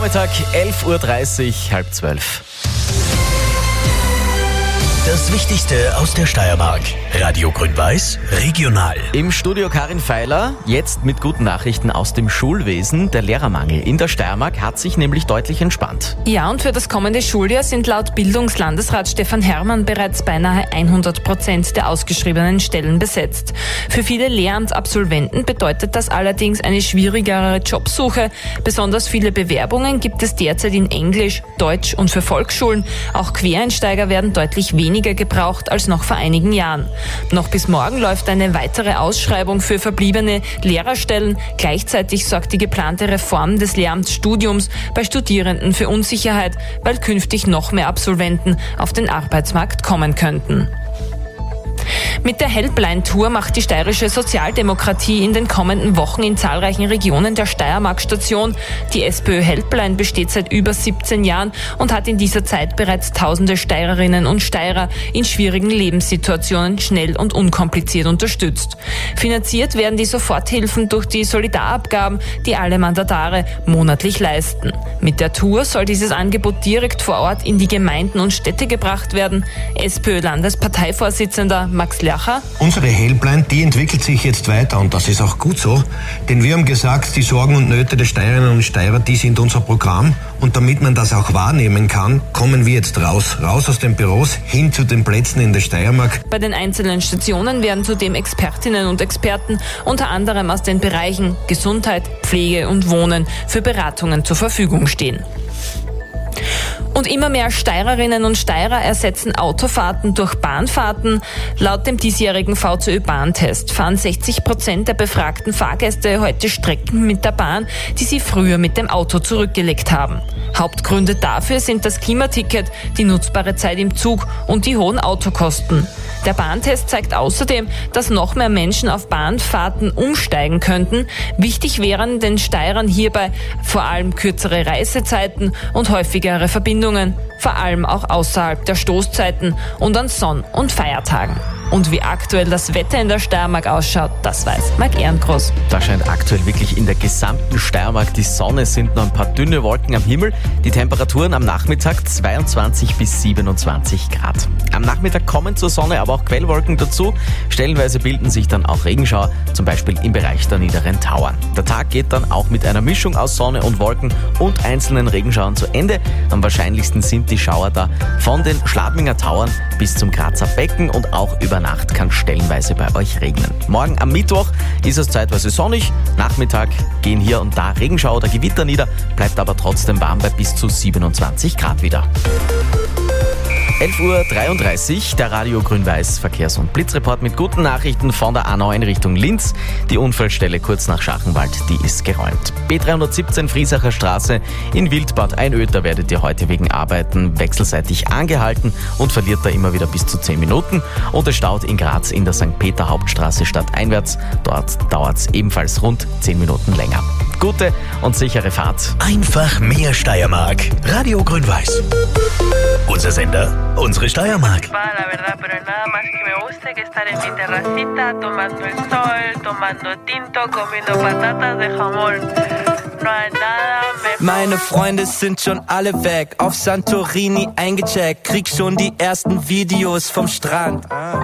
Mittag 11.30 Uhr, halb 12. Das Wichtigste aus der Steiermark. Radio Grün-Weiß regional. Im Studio Karin Feiler, jetzt mit guten Nachrichten aus dem Schulwesen. Der Lehrermangel in der Steiermark hat sich nämlich deutlich entspannt. Ja, und für das kommende Schuljahr sind laut Bildungslandesrat Stefan Herrmann bereits beinahe 100% der ausgeschriebenen Stellen besetzt. Für viele Lehramtsabsolventen bedeutet das allerdings eine schwierigere Jobsuche. Besonders viele Bewerbungen gibt es derzeit in Englisch, Deutsch und für Volksschulen. Auch Quereinsteiger werden deutlich weniger gebraucht als noch vor einigen Jahren. Noch bis morgen läuft eine weitere Ausschreibung für verbliebene Lehrerstellen. Gleichzeitig sorgt die geplante Reform des Lehramtsstudiums bei Studierenden für Unsicherheit, weil künftig noch mehr Absolventen auf den Arbeitsmarkt kommen könnten. Mit der Helpline-Tour macht die steirische Sozialdemokratie in den kommenden Wochen in zahlreichen Regionen der Steiermark Station. Die SPÖ-Helpline besteht seit über 17 Jahren und hat in dieser Zeit bereits tausende Steirerinnen und Steirer in schwierigen Lebenssituationen schnell und unkompliziert unterstützt. Finanziert werden die Soforthilfen durch die Solidarabgaben, die alle Mandatare monatlich leisten. Mit der Tour soll dieses Angebot direkt vor Ort in die Gemeinden und Städte gebracht werden. SPÖ-Landesparteivorsitzender Max Lercher. Unsere Helpline, die entwickelt sich jetzt weiter und das ist auch gut so, denn wir haben gesagt, die Sorgen und Nöte der Steirerinnen und Steirer, die sind unser Programm und damit man das auch wahrnehmen kann, kommen wir jetzt raus aus den Büros, hin zu den Plätzen in der Steiermark. Bei den einzelnen Stationen werden zudem Expertinnen und Experten unter anderem aus den Bereichen Gesundheit, Pflege und Wohnen für Beratungen zur Verfügung stehen. Und immer mehr Steirerinnen und Steirer ersetzen Autofahrten durch Bahnfahrten. Laut dem diesjährigen VZÖ-Bahntest fahren 60% der befragten Fahrgäste heute Strecken mit der Bahn, die sie früher mit dem Auto zurückgelegt haben. Hauptgründe dafür sind das Klimaticket, die nutzbare Zeit im Zug und die hohen Autokosten. Der Bahntest zeigt außerdem, dass noch mehr Menschen auf Bahnfahrten umsteigen könnten. Wichtig wären den Steirern hierbei vor allem kürzere Reisezeiten und häufigere Verbindungen, vor allem auch außerhalb der Stoßzeiten und an Sonn- und Feiertagen. Und wie aktuell das Wetter in der Steiermark ausschaut, das weiß Marc Ehrengroß. Da scheint aktuell wirklich in der gesamten Steiermark die Sonne, sind nur ein paar dünne Wolken am Himmel. Die Temperaturen am Nachmittag 22 bis 27 Grad. Am Nachmittag kommen zur Sonne aber auch Quellwolken dazu. Stellenweise bilden sich dann auch Regenschauer, zum Beispiel im Bereich der niederen Tauern. Der Tag geht dann auch mit einer Mischung aus Sonne und Wolken und einzelnen Regenschauern zu Ende. Am wahrscheinlichsten sind die Schauer da von den Schladminger Tauern bis zum Grazer Becken und auch über Nacht kann stellenweise bei euch regnen. Morgen am Mittwoch ist es zeitweise sonnig. Nachmittag gehen hier und da Regenschauer oder Gewitter nieder, bleibt aber trotzdem warm bei bis zu 27 Grad wieder. 11.33 Uhr, der Radio Grün-Weiß Verkehrs- und Blitzreport mit guten Nachrichten von der A9 in Richtung Linz. Die Unfallstelle kurz nach Schachenwald, die ist geräumt. B317 Friesacher Straße in Wildbad Einöd, werdet ihr heute wegen Arbeiten wechselseitig angehalten und verliert da immer wieder bis zu 10 Minuten. Und es staut in Graz in der St. Peter Hauptstraße stadteinwärts. Dort dauert es ebenfalls rund 10 Minuten länger. Gute und sichere Fahrt. Einfach mehr Steiermark. Radio Grün-Weiß. Unser Sender, unsere Steiermark. La verdad, pero nada más que me gusta que estar en mi terracita, tomando el sol, tomando tinto, comiendo patatas de jamón. No hay nada mejor. Meine Freunde sind schon alle weg, auf Santorini eingecheckt, krieg schon die ersten Videos vom Strand.